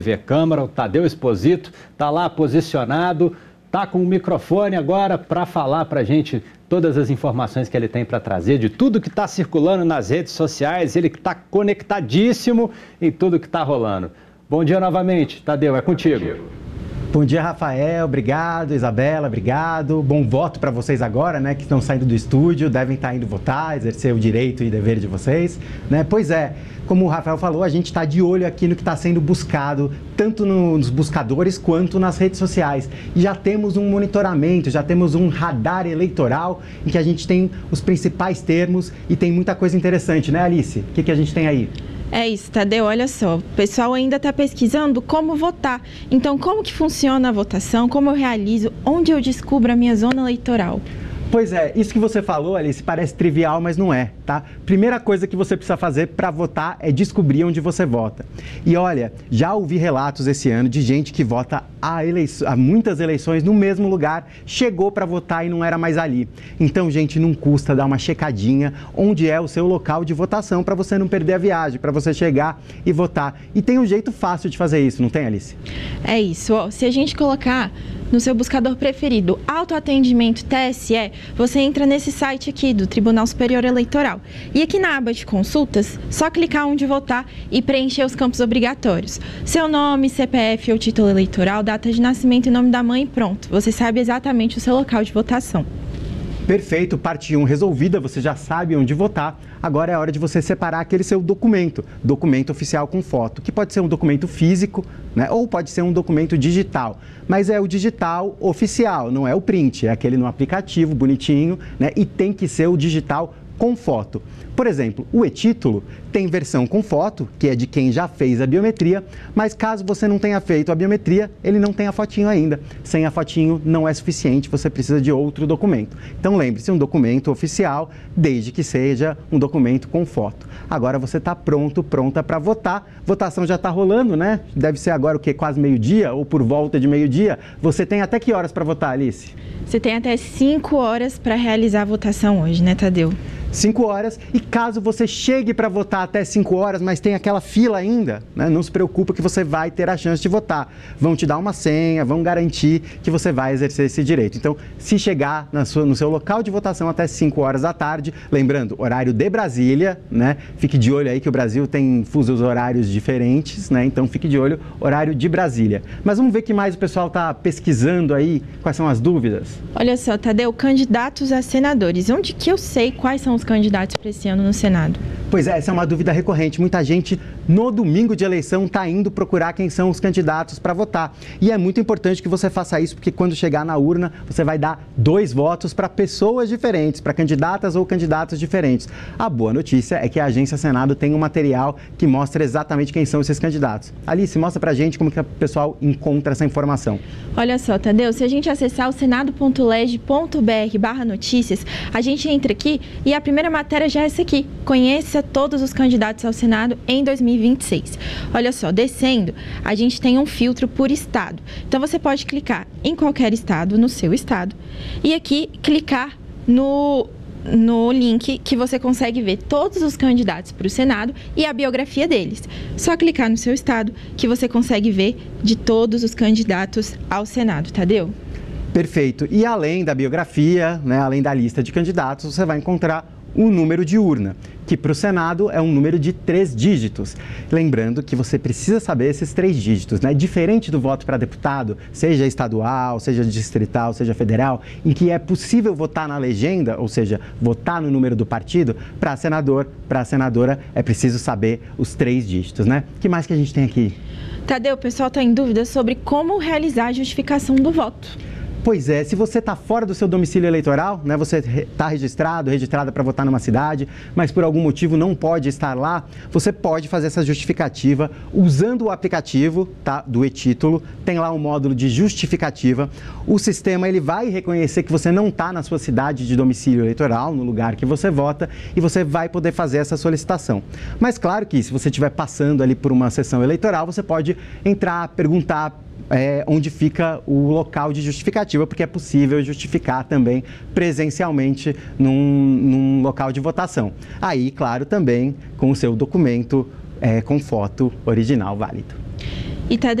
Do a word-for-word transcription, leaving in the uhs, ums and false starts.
T V Câmara, o Tadeu Esposito, está lá posicionado, está com o microfone agora para falar para a gente todas as informações que ele tem para trazer, de tudo que está circulando nas redes sociais, ele está conectadíssimo em tudo que está rolando. Bom dia novamente, Tadeu, é contigo. Bom dia, Rafael, obrigado, Isabela, obrigado. Bom voto para vocês agora, né, que estão saindo do estúdio, devem estar indo votar, exercer o direito e dever de vocês, né? Pois é, como o Rafael falou, a gente está de olho aqui no que está sendo buscado, tanto nos buscadores quanto nas redes sociais. E já temos um monitoramento, já temos um radar eleitoral em que a gente tem os principais termos e tem muita coisa interessante, né, Alice? O que, que a gente tem aí? É isso, Tadeu, olha só, o pessoal ainda está pesquisando como votar. Então, como que funciona a votação, como eu realizo, onde eu descubro a minha zona eleitoral? Pois é, isso que você falou, Alice, parece trivial, mas não é, tá? Primeira coisa que você precisa fazer para votar é descobrir onde você vota. E olha, já ouvi relatos esse ano de gente que vota a, eleiço- a muitas eleições no mesmo lugar, chegou para votar e não era mais ali. Então, gente, não custa dar uma checadinha onde é o seu local de votação para você não perder a viagem, para você chegar e votar. E tem um jeito fácil de fazer isso, não tem, Alice? É isso, ó, se a gente colocar no seu buscador preferido, autoatendimento T S E, você entra nesse site aqui do Tribunal Superior Eleitoral. E aqui na aba de consultas, só clicar onde votar e preencher os campos obrigatórios. Seu nome, C P F ou título eleitoral, data de nascimento e nome da mãe e pronto. Você sabe exatamente o seu local de votação. Perfeito, parte um resolvida, você já sabe onde votar. Agora é hora de você separar aquele seu documento, documento oficial com foto, que pode ser um documento físico, né, ou pode ser um documento digital. Mas é o digital oficial, não é o print, é aquele no aplicativo, bonitinho, né, e tem que ser o digital com foto. Por exemplo, o e-título tem versão com foto, que é de quem já fez a biometria, mas caso você não tenha feito a biometria, ele não tem a fotinho ainda. Sem a fotinho não é suficiente, você precisa de outro documento. Então lembre-se, um documento oficial, desde que seja um documento com foto. Agora você está pronto, pronta para votar. Votação já está rolando, né? Deve ser agora o quê? Quase meio-dia ou por volta de meio-dia. Você tem até que horas para votar, Alice? Você tem até cinco horas para realizar a votação hoje, né, Tadeu? cinco horas, e caso você chegue para votar até cinco horas, mas tem aquela fila ainda, né, não se preocupe que você vai ter a chance de votar. Vão te dar uma senha, vão garantir que você vai exercer esse direito. Então, se chegar na sua, no seu local de votação até cinco horas da tarde, lembrando, horário de Brasília, né, fique de olho aí que o Brasil tem fusos horários diferentes, né, então fique de olho, horário de Brasília. Mas vamos ver o que mais o pessoal está pesquisando aí, quais são as dúvidas? Olha só, Tadeu, candidatos a senadores. Onde que eu sei quais são os candidatos para esse ano no Senado? Pois é, essa é uma dúvida recorrente. Muita gente no domingo de eleição está indo procurar quem são os candidatos para votar. E é muito importante que você faça isso, porque quando chegar na urna, você vai dar dois votos para pessoas diferentes, para candidatas ou candidatos diferentes. A boa notícia é que a Agência Senado tem um material que mostra exatamente quem são esses candidatos. Alice, mostra pra gente como que o pessoal encontra essa informação. Olha só, Tadeu, se a gente acessar o senado ponto leg ponto br barra notícias, a gente entra aqui e a primeira matéria já é essa aqui. Conheça todos os candidatos ao Senado em dois mil e vinte e seis. Olha só, descendo, a gente tem um filtro por estado. Então você pode clicar em qualquer estado, no seu estado, e aqui clicar no, no link que você consegue ver todos os candidatos para o Senado e a biografia deles. Só clicar no seu estado que você consegue ver de todos os candidatos ao Senado, Tadeu? Perfeito. E além da biografia, né, além da lista de candidatos, você vai encontrar o número de urna, que para o Senado é um número de três dígitos. Lembrando que você precisa saber esses três dígitos, né? Diferente do voto para deputado, seja estadual, seja distrital, seja federal, em que é possível votar na legenda, ou seja, votar no número do partido, para senador, para senadora, é preciso saber os três dígitos, né? O que mais que a gente tem aqui? Tadeu, o pessoal está em dúvida sobre como realizar a justificação do voto. Pois é, se você está fora do seu domicílio eleitoral, né, você está registrado, registrada para votar numa cidade, mas por algum motivo não pode estar lá, você pode fazer essa justificativa usando o aplicativo, tá, do e-título, tem lá um módulo de justificativa. O sistema ele vai reconhecer que você não está na sua cidade de domicílio eleitoral, no lugar que você vota, e você vai poder fazer essa solicitação. Mas claro que se você estiver passando ali por uma sessão eleitoral, você pode entrar, perguntar É, onde fica o local de justificativa, porque é possível justificar também presencialmente num, num local de votação. Aí, claro, também com o seu documento é, com foto original válido. e está